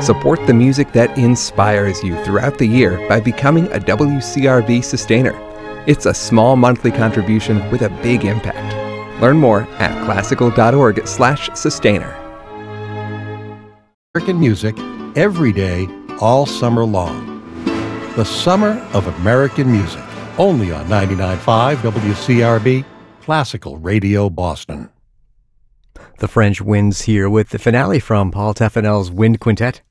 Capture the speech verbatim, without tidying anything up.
Support the music that inspires you throughout the year by becoming a W C R B sustainer. It's a small monthly contribution with a big impact. Learn more at classical.org slash sustainer. American music every day, all summer long. The Summer of American Music, only on ninety-nine point five W C R B, Classical Radio Boston. The French Winds here with the finale from Paul Teffanel's Wind Quintet.